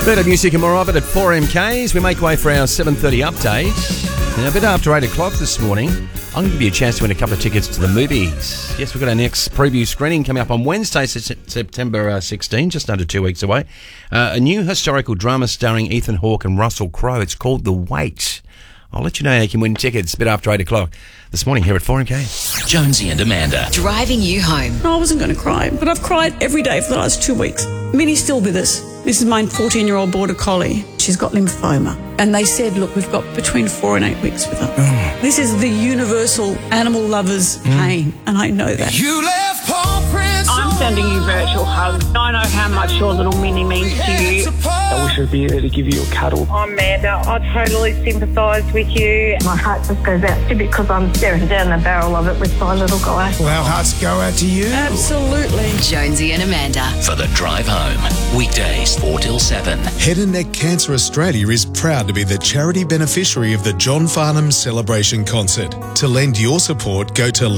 Better music and more of it at 4MKs. We make way for our 7:30 update. Now, a bit after 8 o'clock this morning, I'm going to give you a chance to win a couple of tickets to the movies. Yes, we've got our next preview screening coming up on Wednesday, September 16, just under 2 weeks away. A new historical drama starring Ethan Hawke and Russell Crowe. It's called The Wait. I'll let you know how you can win tickets a bit after 8 o'clock this morning here at 4MK. Jonesy and Amanda. Driving you home. I wasn't going to cry, but I've cried every day for the last 2 weeks. Minnie's still with us. This is my 14-year-old border collie. She's got lymphoma. And they said, look, we've got between 4 and 8 weeks with her. This is the universal animal lover's pain, and I know that. You left paw prints. I'm sending you virtual hugs. I know how much your little Minnie means to you. I wish I'd be there to give you a cuddle. I'm Amanda. I totally sympathise with you. My heart just goes out to you because I'm staring down the barrel of it with my little guy. Well, our hearts go out to you. Absolutely. Jonesy and Amanda. For the drive home. Weekdays 4 till 7. Head and Neck Cancer Australia is proud to be the charity beneficiary of the John Farnham Celebration Concert. To lend your support, go to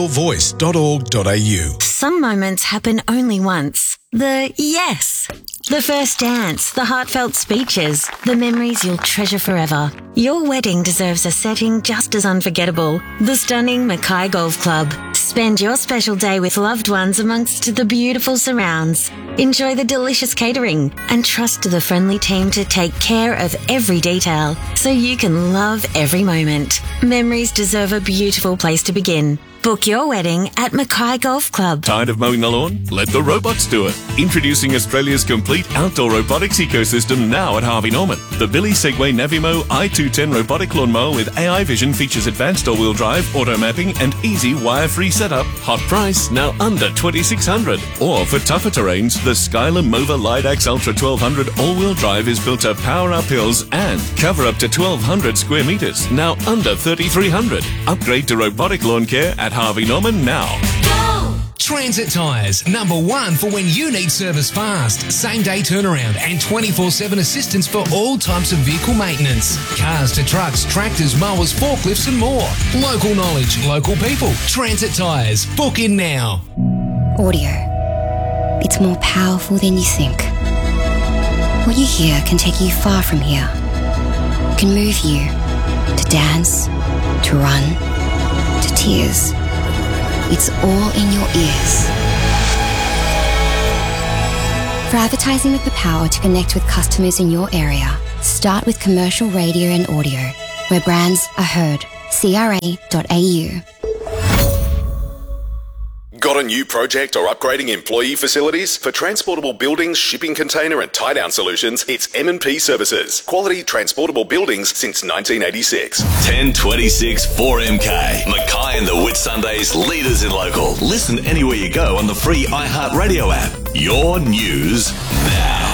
lendyourvoice.org.au. Some moments happen only once. The yes. The first dance, the heartfelt speeches, the memories you'll treasure forever. Your wedding deserves a setting just as unforgettable. The stunning Mackay Golf Club. Spend your special day with loved ones amongst the beautiful surrounds. Enjoy the delicious catering and trust the friendly team to take care of every detail so you can love every moment. Memories deserve a beautiful place to begin. Book your wedding at Mackay Golf Club. Tired of mowing the lawn? Let the robots do it. Introducing Australia's complete outdoor robotics ecosystem now at Harvey Norman. The Billy Segway Navimo i210 robotic lawnmower with AI vision features advanced all-wheel drive, auto mapping and easy wire-free setup. Hot price, now under $2,600. Or for tougher terrains, the Skyler Mova Lidax Ultra 1200 all-wheel drive is built to power up hills and cover up to 1,200 square metres, now under $3,300. Upgrade to robotic lawn care at Harvey Norman now. Go! Transit Tyres, #1 for when you need service fast. Same day turnaround and 24/7 assistance for all types of vehicle maintenance. Cars to trucks, tractors, mowers, forklifts and more. Local knowledge, local people. Transit Tyres. Book in now. Audio. It's more powerful than you think. What you hear can take you far from here. It can move you to dance, to run, to tears. It's all in your ears. For advertising with the power to connect with customers in your area, start with commercial radio and audio, where brands are heard. CRA.au. Got a new project or upgrading employee facilities? For transportable buildings, shipping container and tie-down solutions, it's M&P Services. Quality transportable buildings since 1986. 1026 4MK. Mackay and the Whitsundays, leaders in local. Listen anywhere you go on the free iHeartRadio app. Your news now.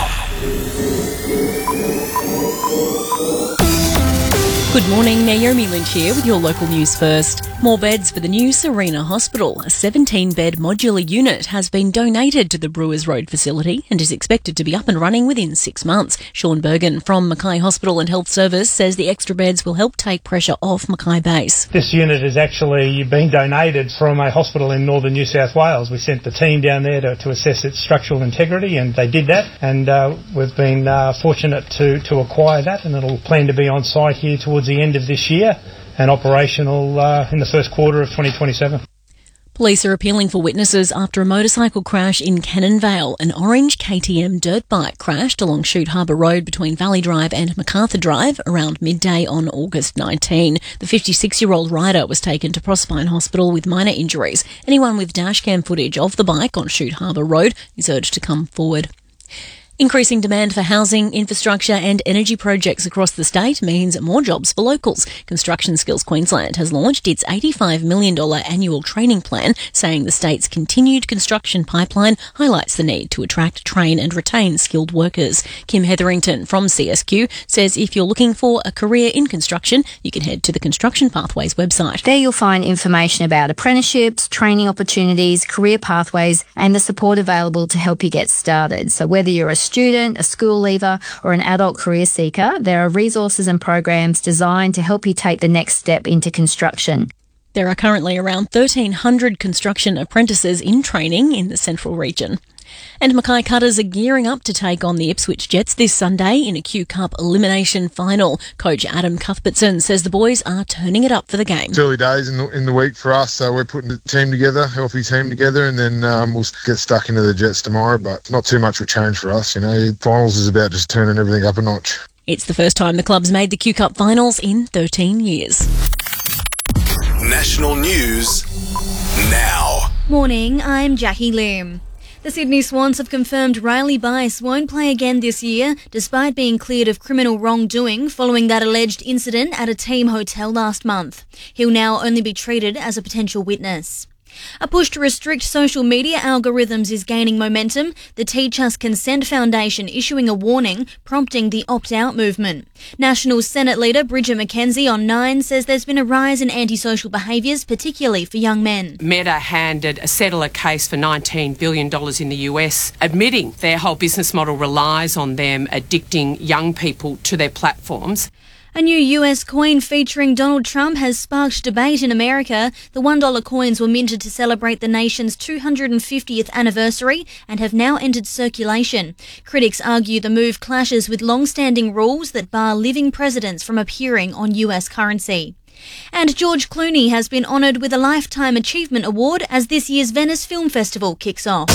Good morning, Naomi Lynch here with your local news first. More beds for the new Serena Hospital. A 17-bed modular unit has been donated to the Brewers Road facility and is expected to be up and running within 6 months. Sean Bergen from Mackay Hospital and Health Service says the extra beds will help take pressure off Mackay Base. This unit has actually been donated from a hospital in northern New South Wales. We sent the team down there to assess its structural integrity, and they did that, and we've been fortunate to acquire that, and it'll plan to be on site here towards the end of this year and operational in the first quarter of 2027. Police are appealing for witnesses after a motorcycle crash in Cannon Vale. An orange KTM dirt bike crashed along Shute Harbour Road between Valley Drive and MacArthur Drive around midday on August 19. The 56-year-old rider was taken to Proserpine Hospital with minor injuries. Anyone with dashcam footage of the bike on Shute Harbour Road is urged to come forward. Increasing demand for housing, infrastructure and energy projects across the state means more jobs for locals. Construction Skills Queensland has launched its $85 million annual training plan, saying the state's continued construction pipeline highlights the need to attract, train and retain skilled workers. Kim Hetherington from CSQ says if you're looking for a career in construction, you can head to the Construction Pathways website. There you'll find information about apprenticeships, training opportunities, career pathways and the support available to help you get started. So whether you're a student, a school leaver or an adult career seeker, there are resources and programs designed to help you take the next step into construction. There are currently around 1,300 construction apprentices in training in the Central region. And Mackay Cutters are gearing up to take on the Ipswich Jets this Sunday in a Q Cup elimination final. Coach Adam Cuthbertson says the boys are turning it up for the game. It's early days in the week for us, so we're putting the team together, healthy team together, and then we'll get stuck into the Jets tomorrow, but not too much of a change for us. Finals is about just turning everything up a notch. It's the first time the club's made the Q Cup finals in 13 years. National news now. Morning, I'm Jackie Lim. The Sydney Swans have confirmed Riley Bice won't play again this year, despite being cleared of criminal wrongdoing following that alleged incident at a team hotel last month. He'll now only be treated as a potential witness. A push to restrict social media algorithms is gaining momentum, the Teach Us Consent Foundation issuing a warning, prompting the opt-out movement. National Senate leader Bridget McKenzie on 9 says there's been a rise in antisocial behaviours, particularly for young men. Meta handed a settler case for $19 billion in the US, admitting their whole business model relies on them addicting young people to their platforms. A new US coin featuring Donald Trump has sparked debate in America. The $1 coins were minted to celebrate the nation's 250th anniversary and have now entered circulation. Critics argue the move clashes with long-standing rules that bar living presidents from appearing on US currency. And George Clooney has been honoured with a Lifetime Achievement Award as this year's Venice Film Festival kicks off.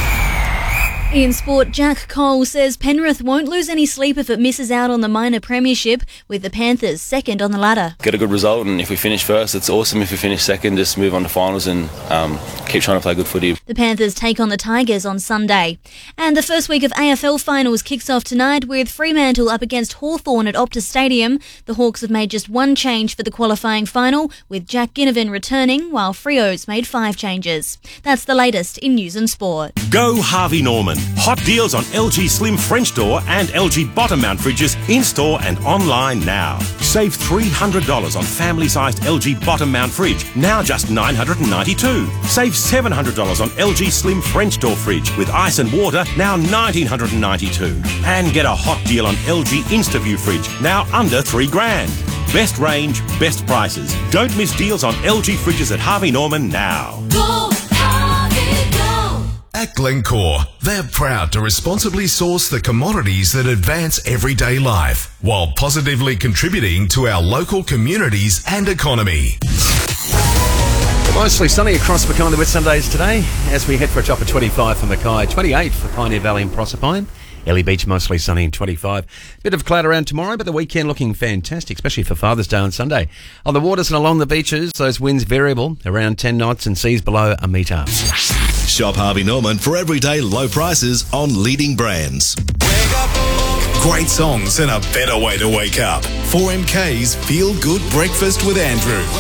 In sport, Jack Cole says Penrith won't lose any sleep if it misses out on the minor premiership, with the Panthers second on the ladder. Get a good result, and if we finish first, it's awesome. If we finish second, just move on to finals and keep trying to play good footy. The Panthers take on the Tigers on Sunday. And the first week of AFL finals kicks off tonight with Fremantle up against Hawthorn at Optus Stadium. The Hawks have made just one change for the qualifying final, with Jack Ginnivan returning, while Freo's made 5 changes. That's the latest in news and sport. Go Harvey Norman. Hot deals on LG Slim French door and LG bottom mount fridges in-store and online now. Save $300 on family-sized LG bottom mount fridge, now just $992. Save $700 on LG Slim French door fridge with ice and water, now $1,992. And get a hot deal on LG InstaView fridge, now under $3,000. Best range, best prices. Don't miss deals on LG fridges at Harvey Norman now. Go Harvey, go! At Glencore, they're proud to responsibly source the commodities that advance everyday life while positively contributing to our local communities and economy. Mostly sunny across Mackay and the Whitsundays today as we head for a top of 25 for Mackay, 28 for Pioneer Valley and Proserpine. Ellie Beach mostly sunny and 25. Bit of cloud around tomorrow, but the weekend looking fantastic, especially for Father's Day on Sunday. On the waters and along the beaches, those winds variable, around 10 knots and seas below a metre. Shop Harvey Norman for everyday low prices on leading brands. Great songs and a better way to wake up. 4MK's Feel Good Breakfast with Andrew.